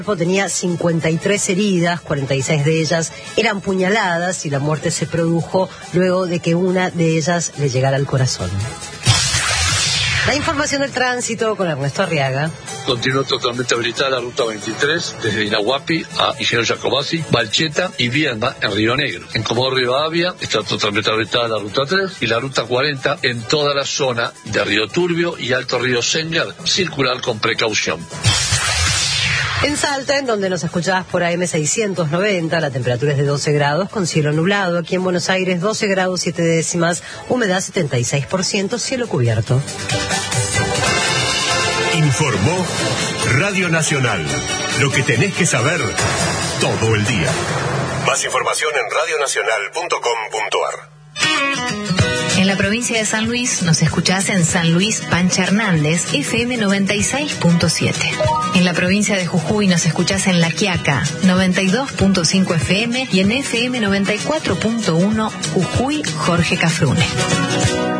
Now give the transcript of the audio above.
Tenía 53 heridas, 46 de ellas eran puñaladas y la muerte se produjo luego de que una de ellas le llegara al corazón. La información del tránsito con Ernesto Arriaga. Continuó totalmente habilitada la ruta 23 desde Inahuapi a Ingeniero Jacobasi, Balcheta y Viedma en Río Negro. En Comodoro Rivadavia está totalmente habilitada la ruta 3 y la ruta 40 en toda la zona de Río Turbio y Alto Río Sengar, circular con precaución. En Salta, en donde nos escuchabas por AM 690, la temperatura es de 12 grados con cielo nublado. Aquí en Buenos Aires, 12 grados 7 décimas, humedad 76%, cielo cubierto. Informó Radio Nacional. Lo que tenés que saber todo el día. Más información en radionacional.com.ar. En la provincia de San Luis nos escuchás en San Luis Pancha Hernández, FM 96.7. En la provincia de Jujuy nos escuchás en La Quiaca, 92.5 FM y en FM 94.1 Jujuy Jorge Cafrune.